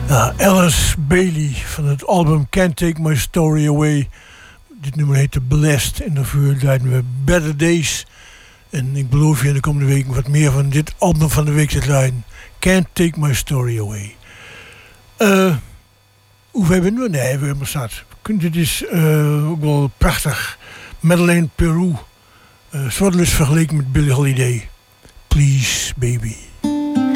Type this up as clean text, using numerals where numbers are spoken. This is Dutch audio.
Ja, Alice Bailey van het album Can't Take My Story Away. Dit nummer heette Blessed en daarvoor draaiden we Better Days. En ik beloof je in de komende weken wat meer van dit album van de week te draaien. Can't Take My Story Away. Hoe ver ben we? Nee, we hebben staat. Dit is ook wel prachtig. Madeleine Peru. Zwartlust vergeleken met Billie Holiday. Please, baby.